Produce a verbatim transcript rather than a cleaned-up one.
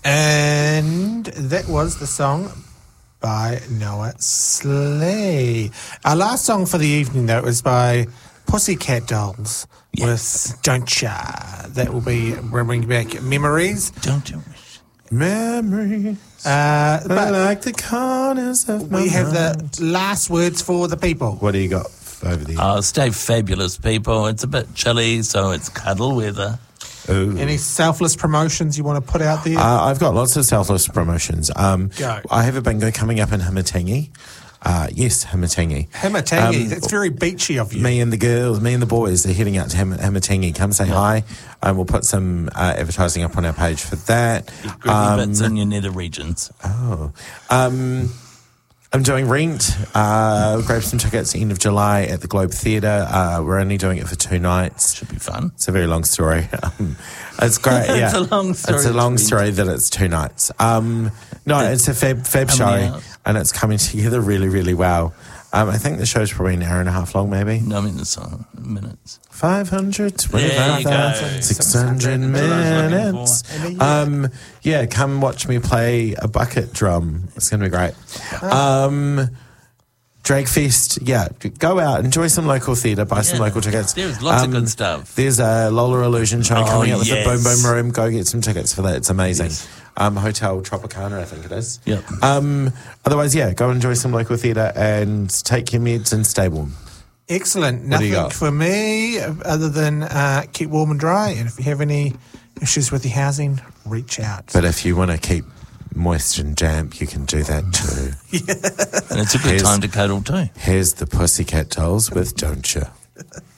And that was the song by Noah Slee. Our last song for the evening, though, was by Pussycat Dolls yes. with Don't Ya. That will be bringing back memories. Don't you wish? Memories. Uh, but like the corners of my we have mind. the last words for the people. What do you got over there? Oh, stay fabulous, people. It's a bit chilly, so it's cuddle weather. Ooh. Any selfless promotions you want to put out there? Uh, I've got lots of selfless promotions. Um, Go. I have a bingo coming up in Hamatangi. Uh, yes, Hamatangi. Hamatangi, Um, that's very beachy of you. Me and the girls, me and the boys are heading out to Ham- Hamatangi. Come say hi, and we'll put some uh, advertising up on our page for that. Gritty um, bits in your nether regions. Oh. Um, I'm doing Rent. Uh, grab some tickets end of July at the Globe Theatre. Uh, we're only doing it for two nights. Should be fun. It's a very long story. Um, it's great. Yeah. It's a long story. It's a long story that it's two nights. Um, no, it's a fab, fab How show, many hours? and it's coming together really, really well. Um, I think the show's probably an hour and a half long, maybe. No, I mean the song, minutes. five hundred There you go. six hundred minutes. Um, yeah, come watch me play a bucket drum. It's going to be great. Um, Dragfest, yeah, go out, enjoy some local theatre, buy some Yeah. local tickets. There's lots Um, of good stuff. There's a Lola Illusion show Oh, coming up with yes. the Boom Boom Room. Go get some tickets for that. It's amazing. Yes. Um, Hotel Tropicana, I think it is. Yep. Um, otherwise, yeah, go enjoy some local theatre and take your meds and stay warm. Excellent. What do you Nothing got? for me other than uh, keep warm and dry. And if you have any issues with your housing, reach out. But if you want to keep moist and damp, you can do that too. And it's a good Here's- time to cuddle too. Here's the Pussycat Dolls with Don't Ya.